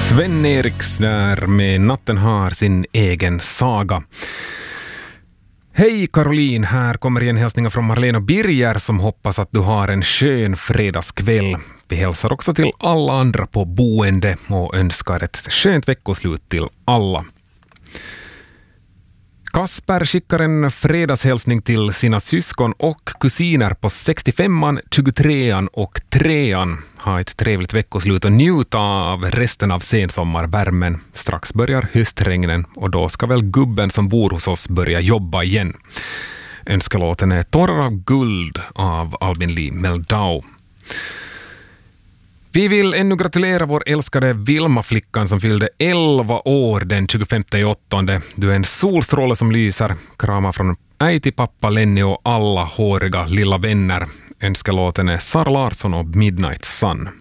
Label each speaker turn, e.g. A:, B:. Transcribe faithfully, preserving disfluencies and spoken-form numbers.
A: Sven Eriks där med Natten har sin egen saga. Hej Caroline, här kommer igen hälsningar från Marlene och Birger som hoppas att du har en skön fredagskväll. Vi hälsar också till alla andra på boende och önskar ett skönt veckoslut till alla. Kasper skickar en fredagshälsning till sina syskon och kusiner på sextiofemman, tjugotrean och trean. Ha ett trevligt veckoslut och njuta av resten av sensommarvärmen. Strax börjar höstregnen och då ska väl gubben som bor hos oss börja jobba igen. Önskelåten är Tårar av guld av Albin Lee Meldau. Vi vill ännu gratulera vår älskade Vilma-flickan som fyllde elva år den tjugofemte åttonde. Du är en solstråle som lyser. Kramar från äiti, pappa, Lenny och alla håriga lilla vänner. Önskelåten är Sara Larsson och Midnight Sun.